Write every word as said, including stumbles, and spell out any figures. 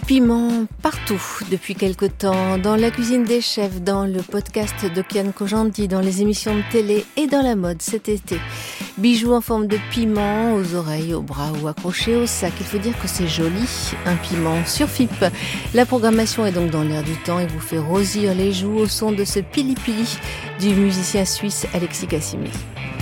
Piment partout depuis quelque temps, dans la cuisine des chefs, dans le podcast de Kian Kojandi, dans les émissions de télé et dans la mode cet été. Bijoux en forme de piment, aux oreilles, aux bras ou accrochés au sac. Il faut dire que c'est joli, un piment sur F I P. La programmation est donc dans l'air du temps et vous fait rosir les joues au son de ce pili-pili du musicien suisse Alexis Cassimi.